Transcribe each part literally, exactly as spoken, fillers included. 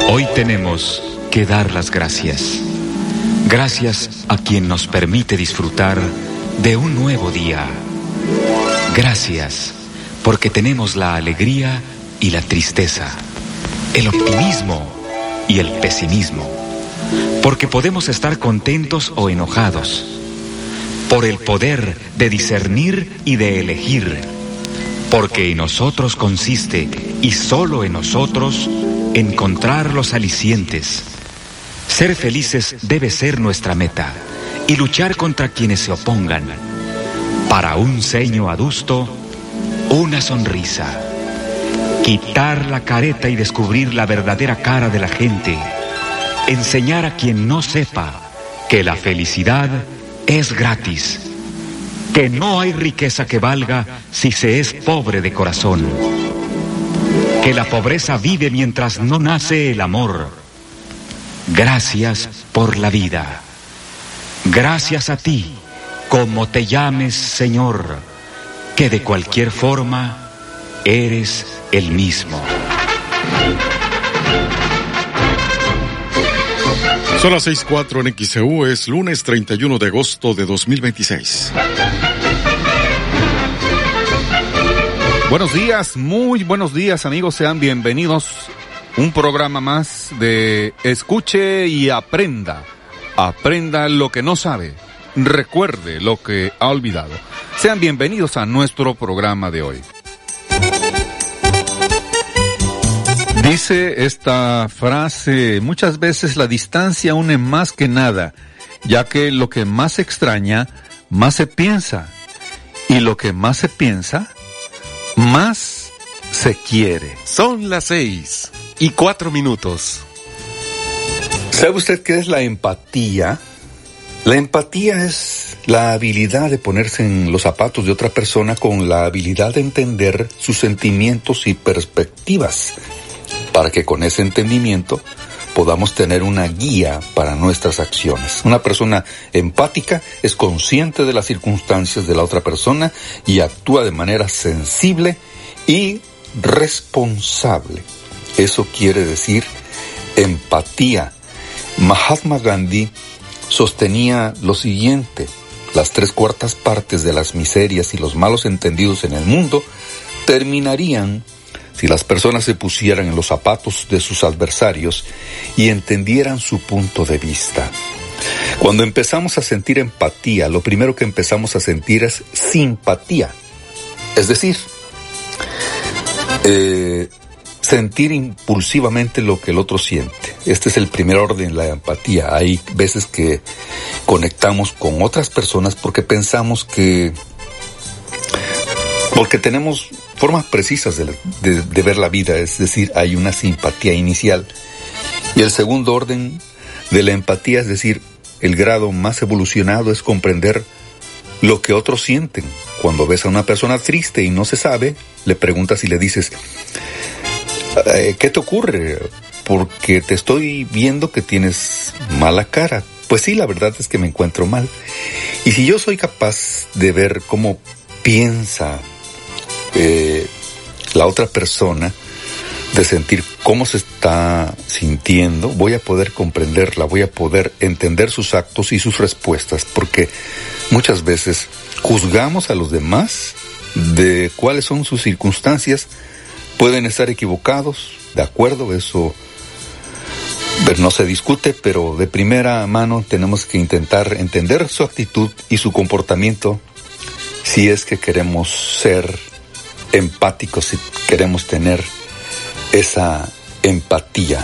Hoy tenemos que dar las gracias. Gracias a quien nos permite disfrutar de un nuevo día. Gracias porque tenemos la alegría y la tristeza, el optimismo y el pesimismo, porque podemos estar contentos o enojados, por el poder de discernir y de elegir, porque en nosotros consiste, y solo en nosotros, encontrar los alicientes. Ser felices debe ser nuestra meta, y luchar contra quienes se opongan. Para un ceño adusto, una sonrisa. Quitar la careta y descubrir la verdadera cara de la gente. Enseñar a quien no sepa que la felicidad es gratis. Que no hay riqueza que valga si se es pobre de corazón. Que la pobreza vive mientras no nace el amor. Gracias por la vida. Gracias a ti, como te llames, Señor, que de cualquier forma eres el mismo. Son las seis cuatro en X E U, es lunes treinta y uno de agosto de dos mil veintiséis. Buenos días, muy buenos días, amigos, sean bienvenidos. Un programa más de Escuche y Aprenda. Aprenda lo que no sabe, recuerde lo que ha olvidado. Sean bienvenidos a nuestro programa de hoy. Dice esta frase: muchas veces la distancia une más que nada, ya que lo que más se extraña, más se piensa, y lo que más se piensa, más se quiere. Son las seis y cuatro minutos. ¿Sabe usted qué es la empatía? La empatía es la habilidad de ponerse en los zapatos de otra persona con la habilidad de entender sus sentimientos y perspectivas, para que con ese entendimiento podamos tener una guía para nuestras acciones. Una persona empática es consciente de las circunstancias de la otra persona y actúa de manera sensible y responsable. Eso quiere decir empatía. Mahatma Gandhi sostenía lo siguiente: las tres cuartas partes de las miserias y los malos entendidos en el mundo terminarían si las personas se pusieran en los zapatos de sus adversarios y entendieran su punto de vista. Cuando empezamos a sentir empatía, lo primero que empezamos a sentir es simpatía. Es decir, eh, sentir impulsivamente lo que el otro siente. Este es el primer orden, la empatía. Hay veces que conectamos con otras personas porque pensamos que... porque tenemos formas precisas de, de, de ver la vida, es decir, hay una simpatía inicial. Y el segundo orden de la empatía, es decir, el grado más evolucionado, es comprender lo que otros sienten. Cuando ves a una persona triste y no se sabe, le preguntas y le dices: ¿qué te ocurre? Porque te estoy viendo que tienes mala cara. Pues sí, la verdad es que me encuentro mal. Y si yo soy capaz de ver cómo piensa Eh, la otra persona, de sentir cómo se está sintiendo, voy a poder comprenderla, voy a poder entender sus actos y sus respuestas, porque muchas veces juzgamos a los demás de cuáles son sus circunstancias. Pueden estar equivocados, de acuerdo, eso no se discute, pero de primera mano tenemos que intentar entender su actitud y su comportamiento si es que queremos ser empáticos, si queremos tener esa empatía.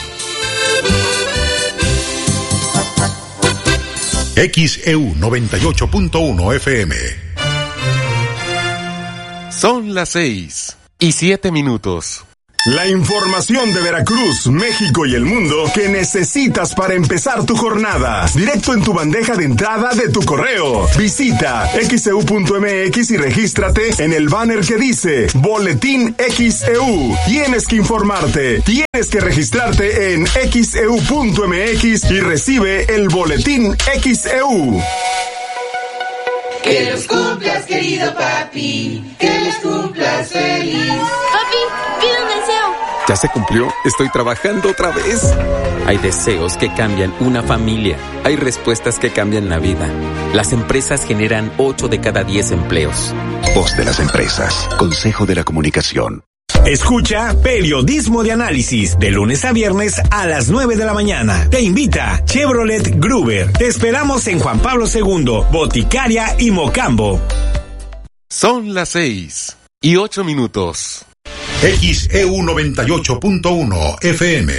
X E U noventa y ocho punto uno F M. Son las seis y siete minutos. La información de Veracruz, México y el mundo que necesitas para empezar tu jornada. Directo en tu bandeja de entrada de tu correo. Visita x e u punto m x y regístrate en el banner que dice Boletín X E U. Tienes que informarte, tienes que registrarte en x e u punto m x y recibe el Boletín X E U. Que los cumplas, querido papi, que los cumplas feliz. Papi, pide un deseo. ¿Ya se cumplió? Estoy trabajando otra vez. Hay deseos que cambian una familia. Hay respuestas que cambian la vida. Las empresas generan ocho de cada diez empleos. Voz de las empresas. Consejo de la Comunicación. Escucha Periodismo de Análisis de lunes a viernes a las nueve de la mañana. Te invita Chevrolet Gruber. Te esperamos en Juan Pablo segundo, Boticaria y Mocambo. Son las seis y ocho minutos. X E U noventa y ocho punto uno F M.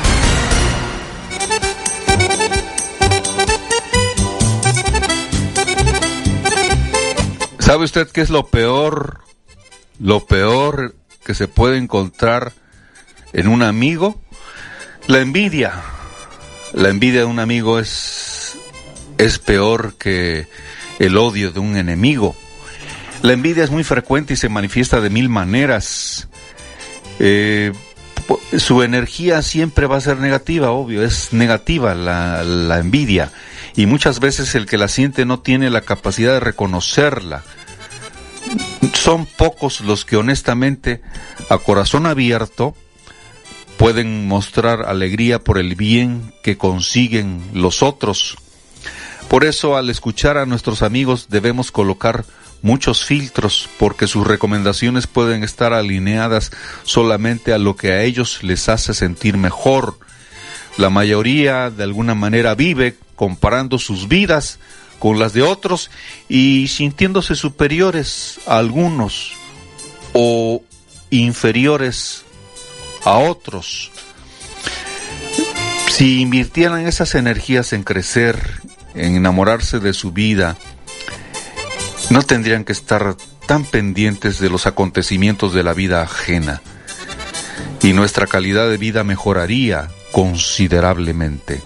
¿Sabe usted qué es lo peor? Lo peor que se puede encontrar en un amigo. La envidia. La envidia de un amigo es, es peor que el odio de un enemigo. La envidia es muy frecuente y se manifiesta de mil maneras. Eh, su energía siempre va a ser negativa, obvio, es negativa la, la envidia. Y muchas veces el que la siente no tiene la capacidad de reconocerla. Son pocos los que honestamente, a corazón abierto, pueden mostrar alegría por el bien que consiguen los otros. Por eso, al escuchar a nuestros amigos, debemos colocar muchos filtros, porque sus recomendaciones pueden estar alineadas solamente a lo que a ellos les hace sentir mejor. La mayoría, de alguna manera, vive comparando sus vidas con las de otros y sintiéndose superiores a algunos o inferiores a otros. Si invirtieran esas energías en crecer, en enamorarse de su vida, no tendrían que estar tan pendientes de los acontecimientos de la vida ajena, y nuestra calidad de vida mejoraría considerablemente.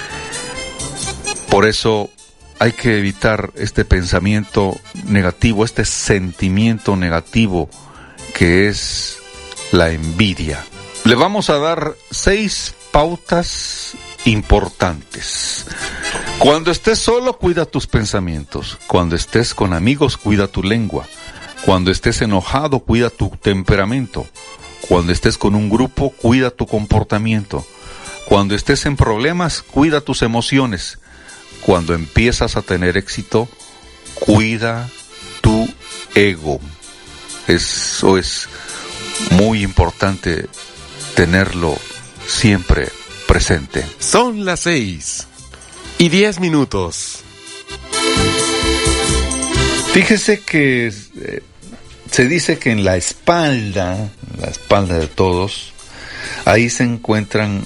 Por eso hay que evitar este pensamiento negativo, este sentimiento negativo que es la envidia. Le vamos a dar seis pautas importantes. Cuando estés solo, cuida tus pensamientos. Cuando estés con amigos, cuida tu lengua. Cuando estés enojado, cuida tu temperamento. Cuando estés con un grupo, cuida tu comportamiento. Cuando estés en problemas, cuida tus emociones. Cuando empiezas a tener éxito, cuida tu ego. Eso es muy importante tenerlo siempre presente. Son las seis y diez minutos. Fíjese que eh, se dice que en la espalda, la espalda de todos, ahí se encuentran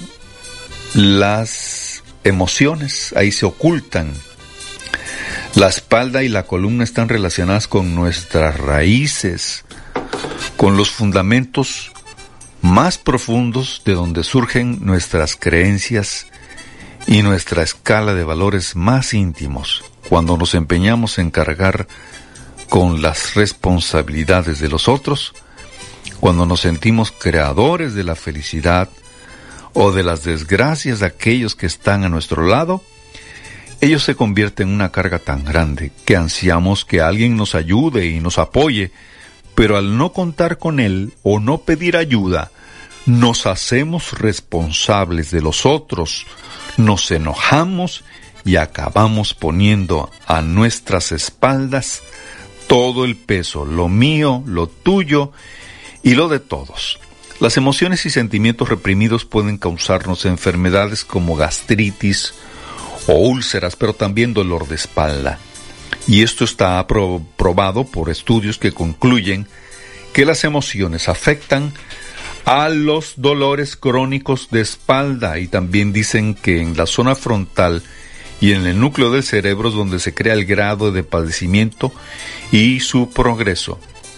las emociones, ahí se ocultan. La espalda y la columna están relacionadas con nuestras raíces, con los fundamentos más profundos de donde surgen nuestras creencias y nuestra escala de valores más íntimos. Cuando nos empeñamos en cargar con las responsabilidades de los otros, cuando nos sentimos creadores de la felicidad o de las desgracias de aquellos que están a nuestro lado, ello se convierte en una carga tan grande que ansiamos que alguien nos ayude y nos apoye, pero al no contar con él o no pedir ayuda, nos hacemos responsables de los otros, nos enojamos y acabamos poniendo a nuestras espaldas todo el peso, lo mío, lo tuyo y lo de todos. Las emociones y sentimientos reprimidos pueden causarnos enfermedades como gastritis o úlceras, pero también dolor de espalda. Y esto está probado por estudios que concluyen que las emociones afectan a los dolores crónicos de espalda, y también dicen que en la zona frontal y en el núcleo del cerebro es donde se crea el grado de padecimiento y su progreso.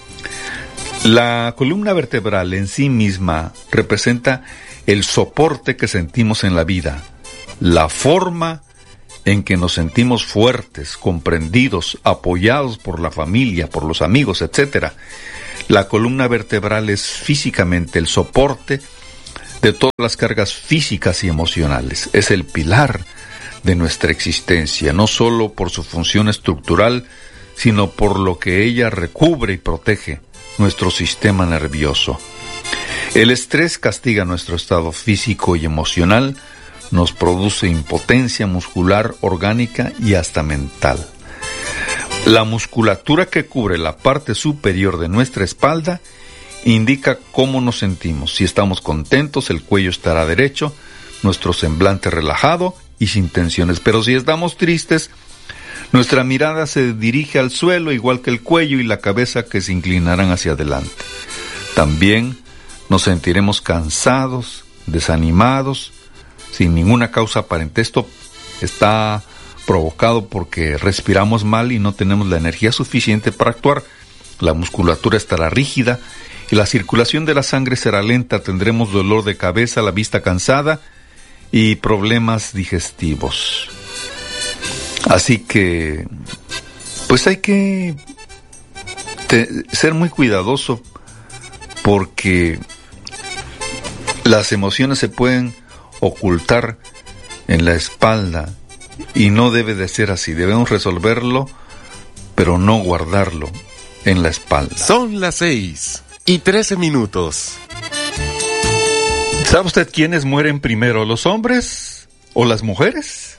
La columna vertebral en sí misma representa el soporte que sentimos en la vida, la forma en que nos sentimos fuertes, comprendidos, apoyados por la familia, por los amigos, etcétera. La columna vertebral es físicamente el soporte de todas las cargas físicas y emocionales. Es el pilar de nuestra existencia, no solo por su función estructural, sino por lo que ella recubre y protege nuestro sistema nervioso. El estrés castiga nuestro estado físico y emocional, nos produce impotencia muscular, orgánica y hasta mental. La musculatura que cubre la parte superior de nuestra espalda indica cómo nos sentimos. Si estamos contentos, el cuello estará derecho, nuestro semblante relajado y sin tensiones. Pero si estamos tristes, nuestra mirada se dirige al suelo, igual que el cuello y la cabeza, que se inclinarán hacia adelante. También nos sentiremos cansados, desanimados, sin ninguna causa aparente. Esto está provocado porque respiramos mal y no tenemos la energía suficiente para actuar. La musculatura estará rígida y la circulación de la sangre será lenta. Tendremos dolor de cabeza, la vista cansada y problemas digestivos. Así que, pues hay que te, ser muy cuidadoso, porque las emociones se pueden ocultar en la espalda y no debe de ser así. Debemos resolverlo, pero no guardarlo en la espalda. Son las seis y trece minutos. ¿Sabe usted quiénes mueren primero, los hombres o las mujeres?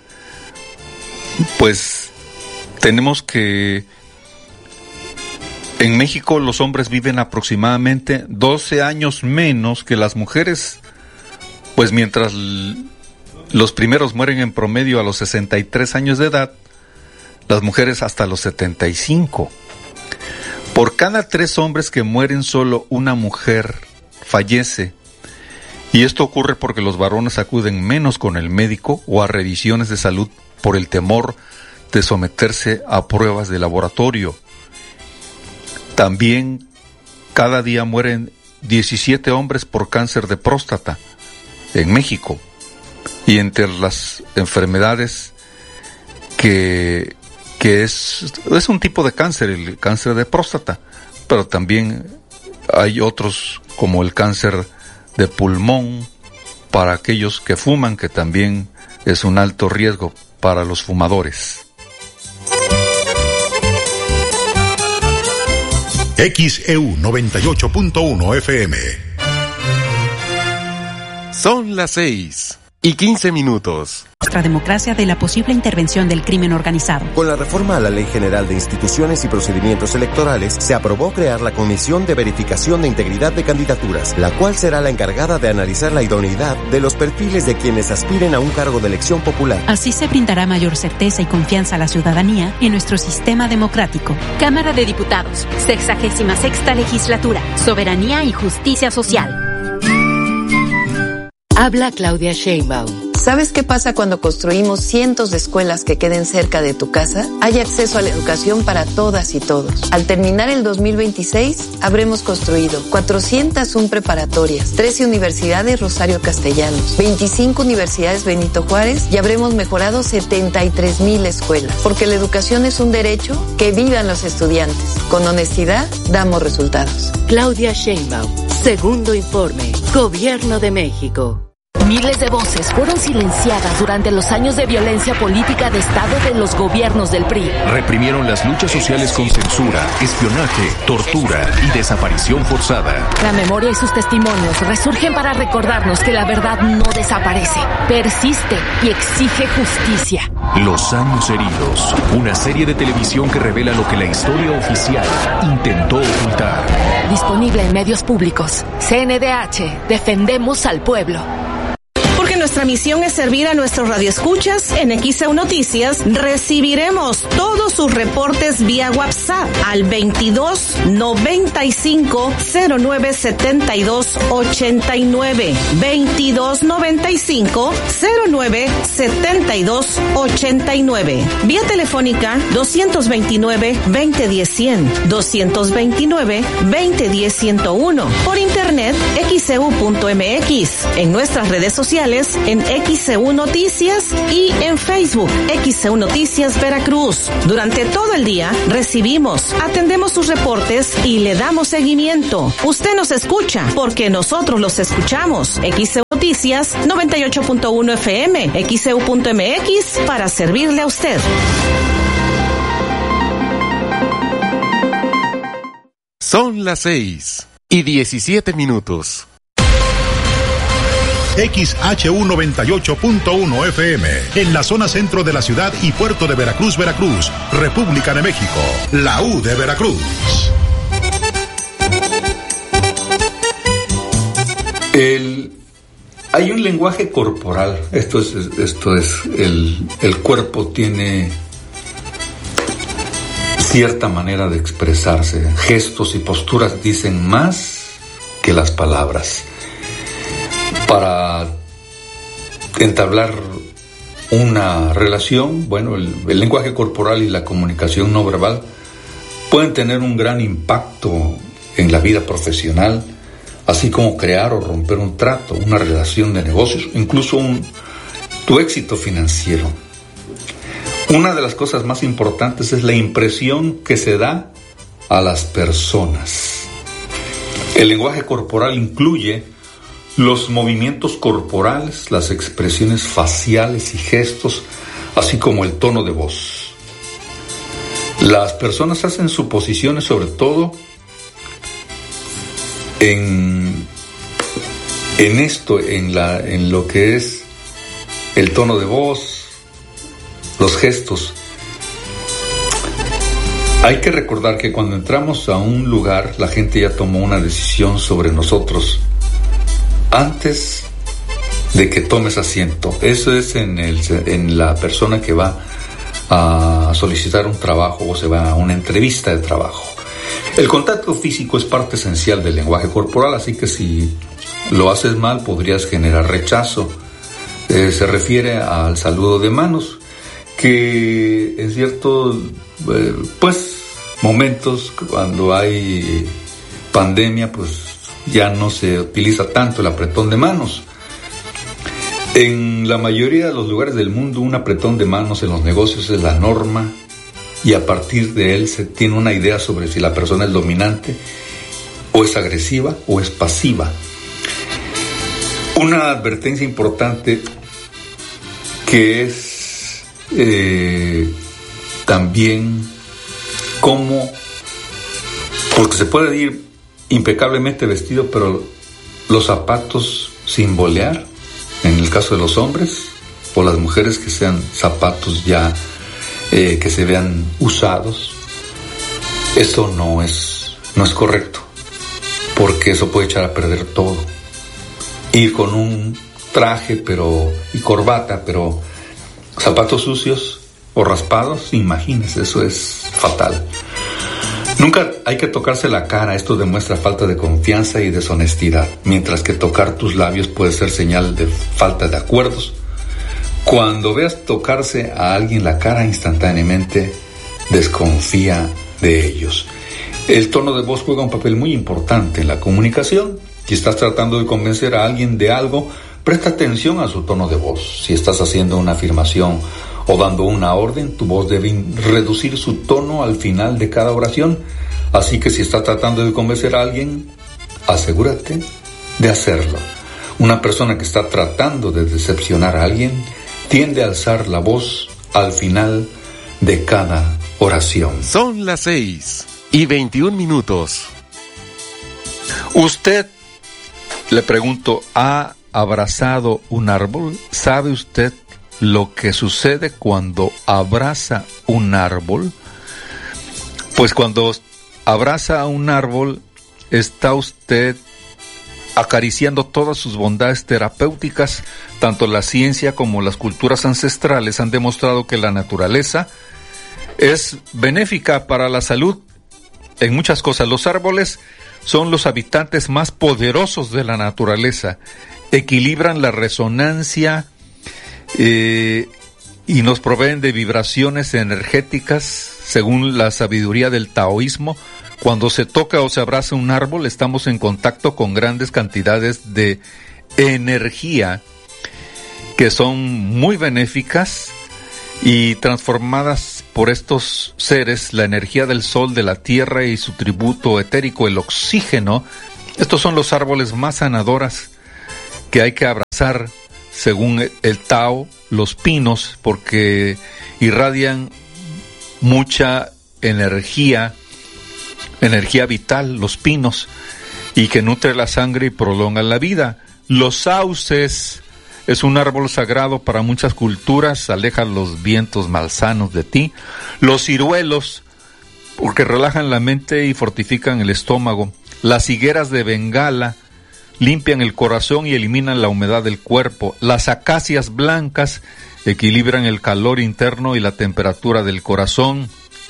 Pues tenemos que... En México los hombres viven aproximadamente doce años menos que las mujeres, pues mientras l- los primeros mueren en promedio a los sesenta y tres años de edad, las mujeres hasta los setenta y cinco. Por cada tres hombres que mueren, solo una mujer fallece. Y esto ocurre porque los varones acuden menos con el médico o a revisiones de salud por el temor de someterse a pruebas de laboratorio. También cada día mueren diecisiete hombres por cáncer de próstata en México. Y entre las enfermedades que, que es, es un tipo de cáncer, el cáncer de próstata, pero también hay otros como el cáncer de pulmón para aquellos que fuman, que también es un alto riesgo para los fumadores. X E U noventa y ocho punto uno F M. Son las seis y quince minutos. Nuestra democracia de la posible intervención del crimen organizado. Con la reforma a la Ley General de Instituciones y Procedimientos Electorales, se aprobó crear la Comisión de Verificación de Integridad de Candidaturas, la cual será la encargada de analizar la idoneidad de los perfiles de quienes aspiren a un cargo de elección popular. Así se brindará mayor certeza y confianza a la ciudadanía en nuestro sistema democrático. Cámara de Diputados, sexagésima sexta legislatura, Soberanía y Justicia Social. Habla Claudia Sheinbaum. ¿Sabes qué pasa cuando construimos cientos de escuelas que queden cerca de tu casa? Hay acceso a la educación para todas y todos. Al terminar el dos mil veintiséis, habremos construido cuatrocientas una preparatorias, trece universidades Rosario Castellanos, veinticinco universidades Benito Juárez y habremos mejorado setenta y tres mil escuelas. Porque la educación es un derecho, que vivan los estudiantes. Con honestidad, damos resultados. Claudia Sheinbaum, segundo informe, Gobierno de México. Miles de voces fueron silenciadas durante los años de violencia política de Estado de los gobiernos del P R I. Reprimieron las luchas sociales con censura, espionaje, tortura y desaparición forzada. La memoria y sus testimonios resurgen para recordarnos que la verdad no desaparece, persiste y exige justicia. Los años heridos, una serie de televisión que revela lo que la historia oficial intentó ocultar. Disponible en medios públicos. C N D H, defendemos al pueblo. Porque nuestra misión es servir a nuestros radioescuchas, en X E U Noticias recibiremos todos sus reportes vía WhatsApp al veintidós noventa y cinco cero nueve setenta y dos ochenta y nueve. veintidós noventa y cinco cero nueve setenta y dos ochenta y nueve. Vía telefónica doscientos veintinueve veinte diez cien, doscientos veintinueve veinte diez ciento uno. Por internet X E U punto M X. En nuestras redes sociales en X E U Noticias y en Facebook X E U Noticias Veracruz. Durante todo el día recibimos, atendemos sus reportes y le damos seguimiento. Usted nos escucha porque nosotros los escuchamos. X E U Noticias noventa y ocho punto uno F M, X E U punto M X, para servirle a usted. Son las seis y diecisiete minutos. X H U noventa y ocho punto uno F M, en la zona centro de la ciudad y puerto de Veracruz, Veracruz, República de México, la U de Veracruz. El, hay un lenguaje corporal, esto es, esto es el, el cuerpo tiene cierta manera de expresarse, gestos y posturas dicen más que las palabras. Para entablar una relación, bueno, el, el lenguaje corporal y la comunicación no verbal pueden tener un gran impacto en la vida profesional, así como crear o romper un trato, una relación de negocios, incluso un, tu éxito financiero. Una de las cosas más importantes es la impresión que se da a las personas. El lenguaje corporal incluye los movimientos corporales, las expresiones faciales y gestos, así como el tono de voz. Las personas hacen suposiciones sobre todo en, en esto, en, la, en lo que es el tono de voz, los gestos. Hay que recordar que cuando entramos a un lugar, la gente ya tomó una decisión sobre nosotros antes de que tomes asiento. Eso es en, el, en la persona que va a solicitar un trabajo o se va a una entrevista de trabajo. El contacto físico es parte esencial del lenguaje corporal, así que si lo haces mal podrías generar rechazo. Eh, se refiere al saludo de manos, que en ciertos eh, pues momentos, cuando hay pandemia, pues ya no se utiliza tanto el apretón de manos. En la mayoría de los lugares del mundo, un apretón de manos en los negocios es la norma, y a partir de él se tiene una idea sobre si la persona es dominante o es agresiva o es pasiva. Una advertencia importante que es eh, también cómo, porque se puede ir impecablemente vestido, pero los zapatos sin bolear, en el caso de los hombres, o las mujeres que sean zapatos ya eh, que se vean usados, eso no es no es correcto, porque eso puede echar a perder todo. Ir con un traje pero y corbata, pero zapatos sucios o raspados, imagínese, eso es fatal. Nunca hay que tocarse la cara, esto demuestra falta de confianza y deshonestidad, mientras que tocar tus labios puede ser señal de falta de acuerdos. Cuando veas tocarse a alguien la cara, instantáneamente desconfía de ellos. El tono de voz juega un papel muy importante en la comunicación. Si estás tratando de convencer a alguien de algo, presta atención a su tono de voz. Si estás haciendo una afirmación o dando una orden, tu voz debe reducir su tono al final de cada oración. Así que si estás tratando de convencer a alguien, asegúrate de hacerlo. Una persona que está tratando de decepcionar a alguien tiende a alzar la voz al final de cada oración. Son las seis y veintiún minutos. Usted, le pregunto, ¿ha abrazado un árbol? ¿Sabe usted lo que sucede cuando abraza un árbol? Pues cuando abraza a un árbol, está usted acariciando todas sus bondades terapéuticas. Tanto la ciencia como las culturas ancestrales han demostrado que la naturaleza es benéfica para la salud en muchas cosas. Los árboles son los habitantes más poderosos de la naturaleza, equilibran la resonancia eh, y nos proveen de vibraciones energéticas según la sabiduría del taoísmo. Cuando se toca o se abraza un árbol, estamos en contacto con grandes cantidades de energía que son muy benéficas y transformadas por estos seres, la energía del sol, de la tierra y su tributo etérico, el oxígeno. Estos son los árboles más sanadoras que hay que abrazar, según el Tao, los pinos, porque irradian mucha energía, energía vital, los pinos. y que nutre la sangre y prolonga la vida. Los sauces es un árbol sagrado para muchas culturas, aleja los vientos malsanos de ti. Los ciruelos, porque relajan la mente y fortifican el estómago. Las higueras de Bengala limpian el corazón y eliminan la humedad del cuerpo. Las acacias blancas equilibran el calor interno y la temperatura del corazón.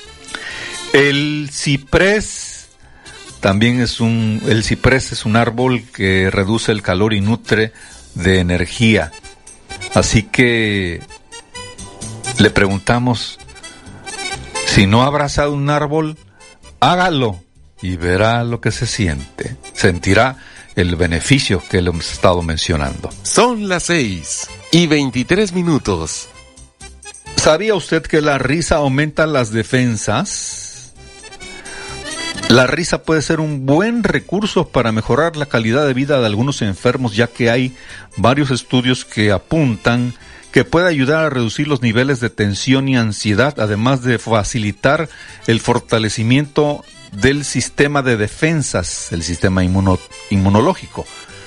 El ciprés también es un, el ciprés es un árbol que reduce el calor y nutre de energía. Así que le preguntamos, si no ha abrazado un árbol, hágalo y verá lo que se siente. Sentirá el beneficio que le hemos estado mencionando. Son las seis y veintitrés minutos. ¿Sabía usted que la risa aumenta las defensas? La risa puede ser un buen recurso para mejorar la calidad de vida de algunos enfermos, ya que hay varios estudios que apuntan que puede ayudar a reducir los niveles de tensión y ansiedad, además de facilitar el fortalecimiento del sistema de defensas, el sistema inmuno, inmunológico.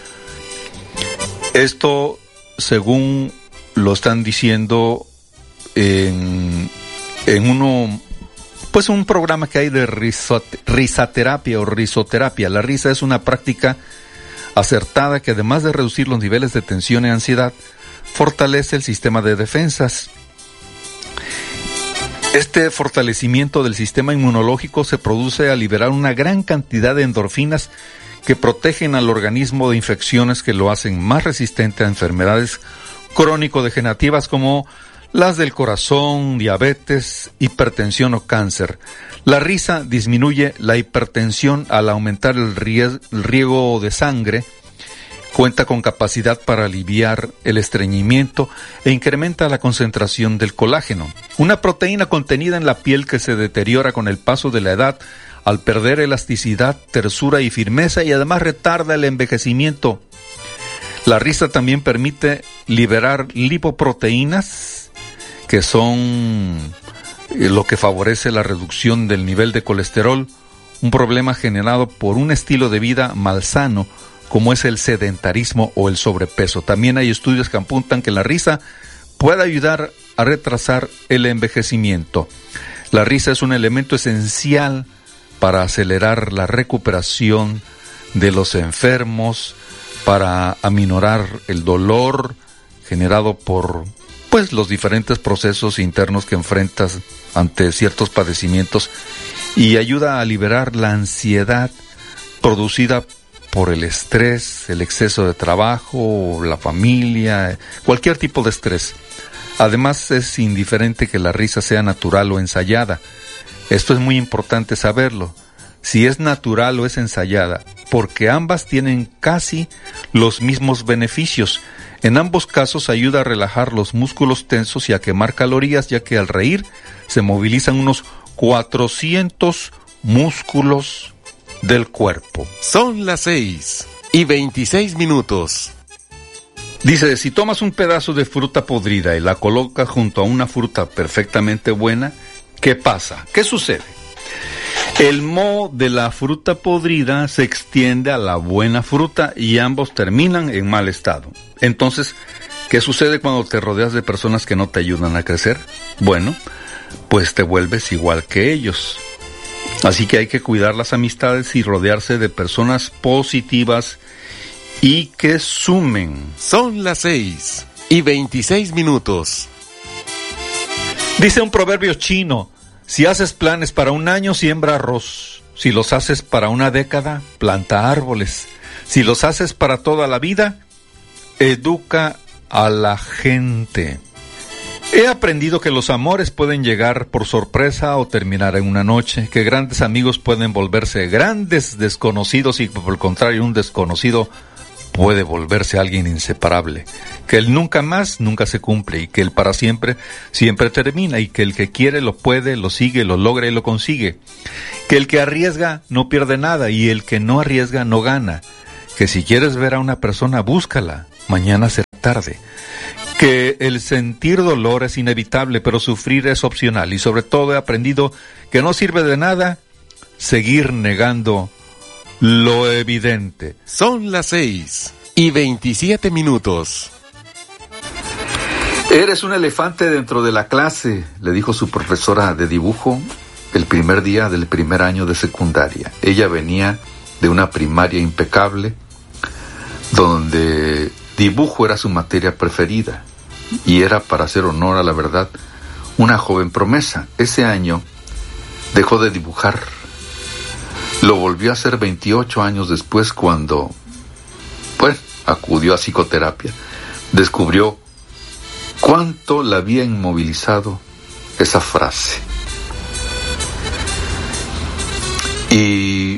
Esto, según lo están diciendo en, en uno, pues un programa que hay de risot, risaterapia o risoterapia. La risa es una práctica acertada que, además de reducir los niveles de tensión y ansiedad, fortalece el sistema de defensas. Este fortalecimiento del sistema inmunológico se produce al liberar una gran cantidad de endorfinas que protegen al organismo de infecciones que lo hacen más resistente a enfermedades crónico-degenerativas como las del corazón, diabetes, hipertensión o cáncer. La risa disminuye la hipertensión al aumentar el riego de sangre, cuenta con capacidad para aliviar el estreñimiento e incrementa la concentración del colágeno, una proteína contenida en la piel que se deteriora con el paso de la edad al perder elasticidad, tersura y firmeza, y además retarda el envejecimiento. La risa también permite liberar lipoproteínas, que son lo que favorece la reducción del nivel de colesterol, un problema generado por un estilo de vida malsano como es el sedentarismo o el sobrepeso. También hay estudios que apuntan que la risa puede ayudar a retrasar el envejecimiento. La risa es un elemento esencial para acelerar la recuperación de los enfermos, para aminorar el dolor generado por pues los diferentes procesos internos que enfrentas ante ciertos padecimientos, y ayuda a liberar la ansiedad producida por el estrés, el exceso de trabajo, la familia, cualquier tipo de estrés. Además, es indiferente que la risa sea natural o ensayada. Esto es muy importante saberlo, si es natural o es ensayada, porque ambas tienen casi los mismos beneficios. En ambos casos ayuda a relajar los músculos tensos y a quemar calorías, ya que al reír se movilizan unos cuatrocientos músculos del cuerpo. Son las seis y veintiséis minutos. Dice, si tomas un pedazo de fruta podrida y la colocas junto a una fruta perfectamente buena, ¿qué pasa? ¿Qué sucede? El moho de la fruta podrida se extiende a la buena fruta y ambos terminan en mal estado. Entonces, ¿qué sucede cuando te rodeas de personas que no te ayudan a crecer? Bueno, pues te vuelves igual que ellos. Así que hay que cuidar las amistades y rodearse de personas positivas y que sumen. Son las seis y veintiséis minutos. Dice un proverbio chino, si haces planes para un año, siembra arroz. Si los haces para una década, planta árboles. Si los haces para toda la vida, educa a la gente. He aprendido que los amores pueden llegar por sorpresa o terminar en una noche, que grandes amigos pueden volverse grandes desconocidos y por el contrario un desconocido puede volverse alguien inseparable, que el nunca más nunca se cumple y que el para siempre siempre termina y que el que quiere lo puede, lo sigue, lo logra y lo consigue, que el que arriesga no pierde nada y el que no arriesga no gana, que si quieres ver a una persona búscala, mañana será tarde, que el sentir dolor es inevitable pero sufrir es opcional y sobre todo he aprendido que no sirve de nada seguir negando lo evidente. Son las seis y veintisiete minutos. Eres un elefante dentro de la clase, le dijo su profesora de dibujo el primer día del primer año de secundaria. Ella venía de una primaria impecable, donde dibujo era su materia preferida, y era, para hacer honor a la verdad, una joven promesa. Ese año dejó de dibujar. Lo volvió a hacer veintiocho años después, cuando, pues, acudió a psicoterapia. Descubrió cuánto la había inmovilizado esa frase. Y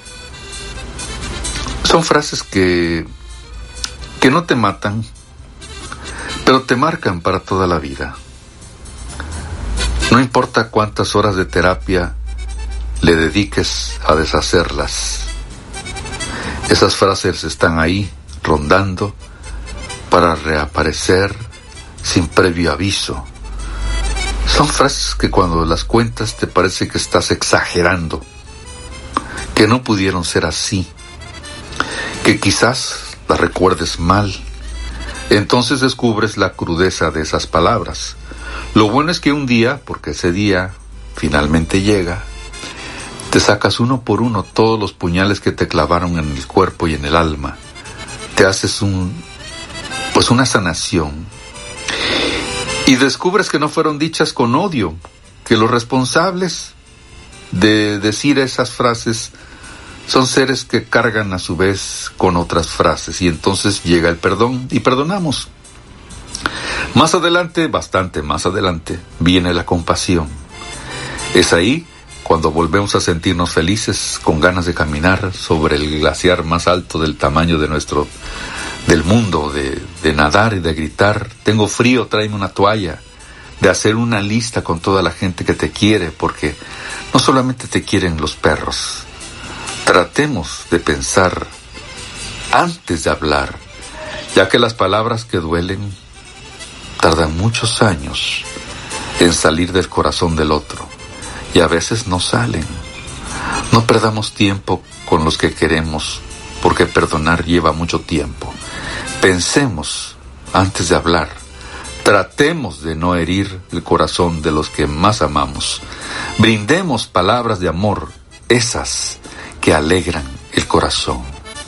son frases que, que no te matan, pero te marcan para toda la vida. No importa cuántas horas de terapia le dediques a deshacerlas. Esas frases están ahí, rondando, para reaparecer sin previo aviso. Son frases que cuando las cuentas te parece que estás exagerando, que no pudieron ser así, que quizás las recuerdes mal. Entonces descubres la crudeza de esas palabras. Lo bueno es que un día, porque ese día finalmente llega, te sacas uno por uno todos los puñales que te clavaron en el cuerpo y en el alma. Te haces un, pues una sanación. Y descubres que no fueron dichas con odio, que los responsables de decir esas frases son seres que cargan a su vez con otras frases, y entonces llega el perdón y perdonamos. Más adelante, bastante más adelante, viene la compasión. Es ahí cuando volvemos a sentirnos felices, con ganas de caminar sobre el glaciar más alto del tamaño de nuestro, del mundo, de, de nadar y de gritar: tengo frío, tráeme una toalla, de hacer una lista con toda la gente que te quiere, porque no solamente te quieren los perros. Tratemos de pensar antes de hablar, ya que las palabras que duelen tardan muchos años en salir del corazón del otro, y a veces no salen. No perdamos tiempo con los que queremos, porque perdonar lleva mucho tiempo. Pensemos antes de hablar. Tratemos de no herir el corazón de los que más amamos. Brindemos palabras de amor, esas que alegran el corazón.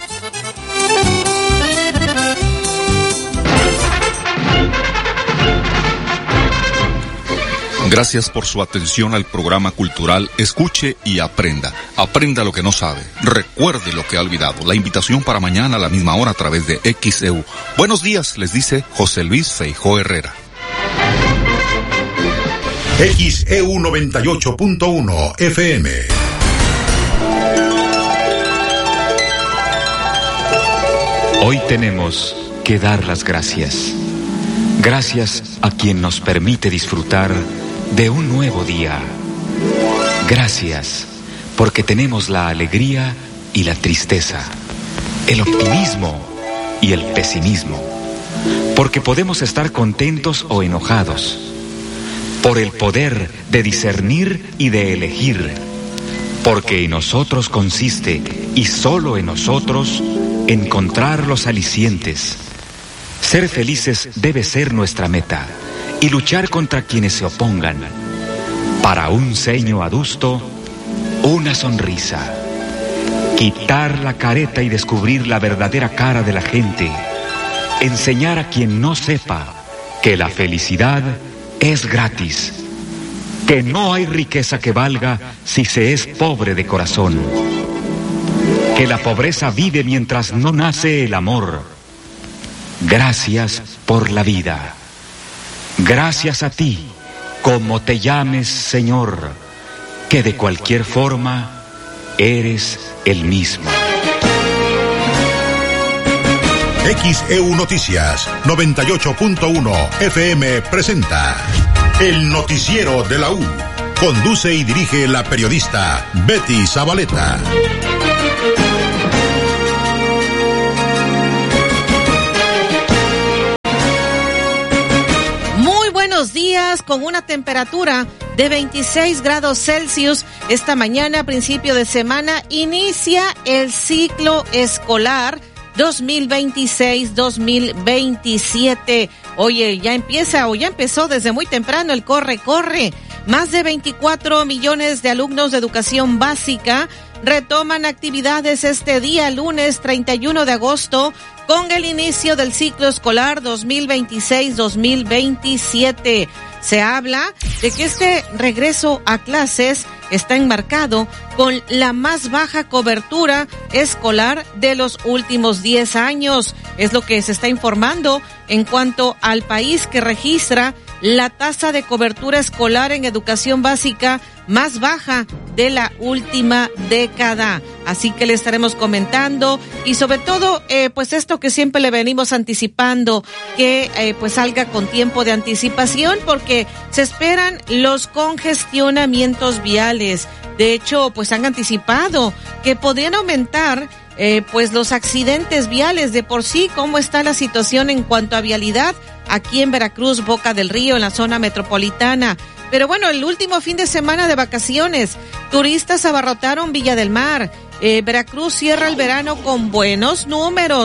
Gracias por su atención al programa cultural Escuche y Aprenda. Aprenda lo que no sabe. Recuerde lo que ha olvidado. La invitación para mañana a la misma hora a través de X E U. Buenos días, les dice José Luis Feijó Herrera. X E U noventa y ocho punto uno F M. Hoy tenemos que dar las gracias. Gracias a quien nos permite disfrutar de un nuevo día. Gracias porque tenemos la alegría y la tristeza, el optimismo y el pesimismo, porque podemos estar contentos o enojados, por el poder de discernir y de elegir, porque en nosotros consiste, y solo en nosotros, encontrar los alicientes. Ser felices debe ser nuestra meta, y luchar contra quienes se opongan. Para un ceño adusto, una sonrisa. Quitar la careta y descubrir la verdadera cara de la gente. Enseñar a quien no sepa que la felicidad es gratis. Que no hay riqueza que valga si se es pobre de corazón. Que la pobreza vive mientras no nace el amor. Gracias por la vida. Gracias a ti, como te llames, Señor, que de cualquier forma eres el mismo. X E U Noticias noventa y ocho punto uno F M presenta El Noticiero de la U. Conduce y dirige la periodista Betty Zabaleta. Buenos días. días con una temperatura de veintiséis grados Celsius. Esta mañana, principio de semana, inicia el ciclo escolar dos mil veintiséis dos mil veintisiete. Oye, ya empieza o ya empezó desde muy temprano el corre, corre. Más de veinticuatro millones de alumnos de educación básica retoman actividades este día, lunes treinta y uno de agosto, con el inicio del ciclo escolar dos mil veintiséis dos mil veintisiete. Se habla de que este regreso a clases está enmarcado con la más baja cobertura escolar de los últimos diez años. Es lo que se está informando en cuanto al país, que registra la tasa de cobertura escolar en educación básica más baja de la última década. Así que le estaremos comentando y sobre todo, eh, pues esto que siempre le venimos anticipando, que eh, pues salga con tiempo de anticipación, porque se esperan los congestionamientos viales. De hecho, pues han anticipado que podrían aumentar eh, pues los accidentes viales. De por sí, cómo está la situación en cuanto a vialidad aquí en Veracruz, Boca del Río, en la zona metropolitana. Pero bueno, el último fin de semana de vacaciones, turistas abarrotaron Villa del Mar. Eh, Veracruz cierra el verano con buenos números.